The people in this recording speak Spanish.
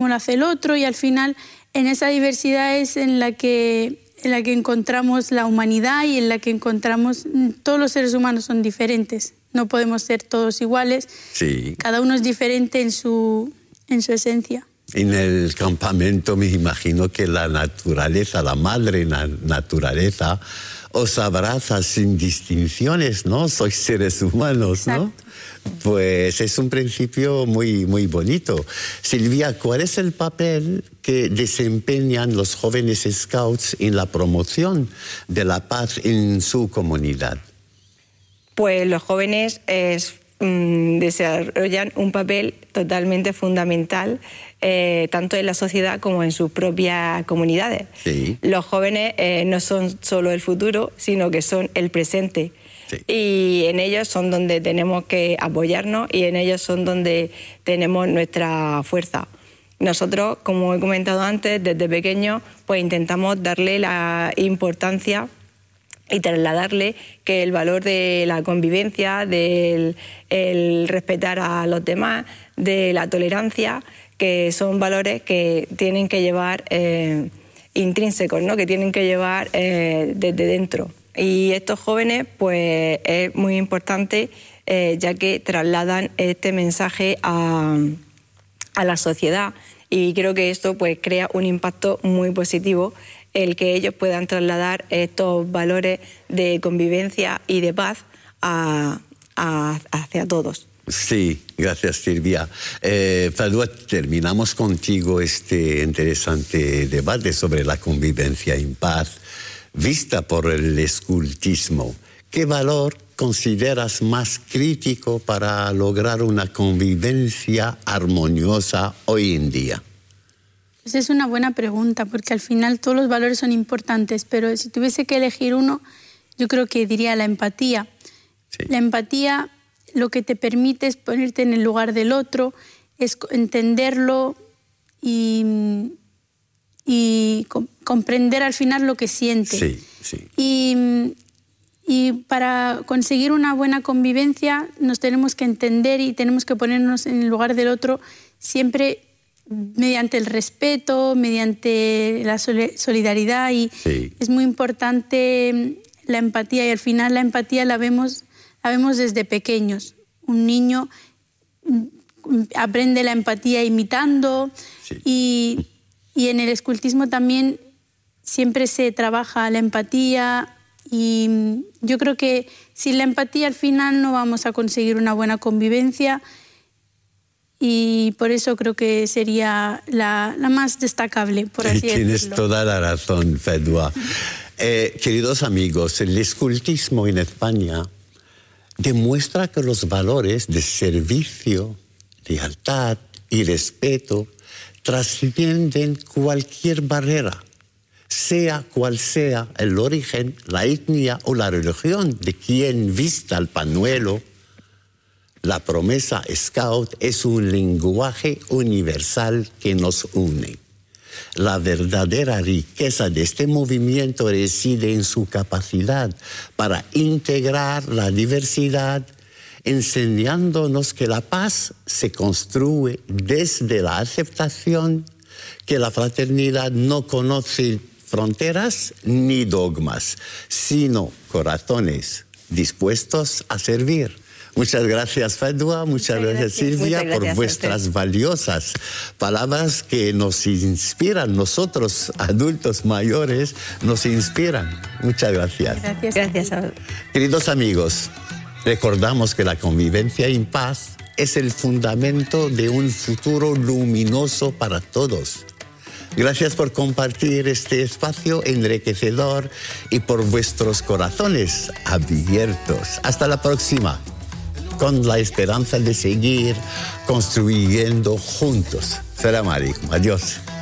como lo hace el otro, y al final en esa diversidad es en la que encontramos la humanidad y en la que encontramos... Todos los seres humanos son diferentes, no podemos ser todos iguales. Sí. Cada uno es diferente en su esencia. En el campamento me imagino que la naturaleza, la madre naturaleza, os abraza sin distinciones, ¿no? Sois seres humanos, ¿no? Exacto. Pues es un principio muy, muy bonito. Silvia, ¿cuál es el papel que desempeñan los jóvenes scouts en la promoción de la paz en su comunidad? Pues los jóvenes desarrollan un papel totalmente fundamental, tanto en la sociedad como en sus propias comunidades. Sí. Los jóvenes no son solo el futuro, sino que son el presente. Sí. Y en ellos son donde tenemos que apoyarnos y en ellos son donde tenemos nuestra fuerza. Nosotros, como he comentado antes, desde pequeños, pues intentamos darle la importancia y trasladarle que el valor de la convivencia, del el respetar a los demás, de la tolerancia, que son valores que tienen que llevar intrínsecos, ¿no? Que tienen que llevar desde dentro. Y estos jóvenes, pues es muy importante, ya que trasladan este mensaje a la sociedad, y creo que esto pues crea un impacto muy positivo, el que ellos puedan trasladar estos valores de convivencia y de paz hacia todos. Sí, gracias Silvia. Fadwa, terminamos contigo este interesante debate sobre la convivencia en paz vista por el escultismo. ¿Qué valor consideras más crítico para lograr una convivencia armoniosa hoy en día? Pues es una buena pregunta, porque al final todos los valores son importantes, pero si tuviese que elegir uno, yo creo que diría la empatía. Sí. La empatía lo que te permite es ponerte en el lugar del otro, es entenderlo y comprender al final lo que siente. Sí, sí. Y para conseguir una buena convivencia nos tenemos que entender y tenemos que ponernos en el lugar del otro siempre mediante el respeto, mediante la solidaridad, y sí, es muy importante la empatía, y al final la empatía la vemos desde pequeños. Un niño aprende la empatía imitando, sí, y en el escultismo también siempre se trabaja la empatía, y yo creo que sin la empatía al final no vamos a conseguir una buena convivencia, y por eso creo que sería la más destacable, por así decirlo. Tienes toda la razón, Fadwa. Queridos amigos, el escultismo en España demuestra que los valores de servicio, lealtad y respeto trascienden cualquier barrera, sea cual sea el origen, la etnia o la religión de quien vista el pañuelo. La promesa Scout es un lenguaje universal que nos une. La verdadera riqueza de este movimiento reside en su capacidad para integrar la diversidad, enseñándonos que la paz se construye desde la aceptación, que la fraternidad no conoce fronteras ni dogmas, sino corazones dispuestos a servir. Muchas gracias, Fadwa, muchas gracias, Silvia, por vuestras valiosas palabras que nos inspiran, nosotros, adultos mayores, nos inspiran. Muchas gracias. Gracias. Queridos amigos, recordamos que la convivencia en paz es el fundamento de un futuro luminoso para todos. Gracias por compartir este espacio enriquecedor y por vuestros corazones abiertos. Hasta la próxima, con la esperanza de seguir construyendo juntos. Salam alaikum. Adiós.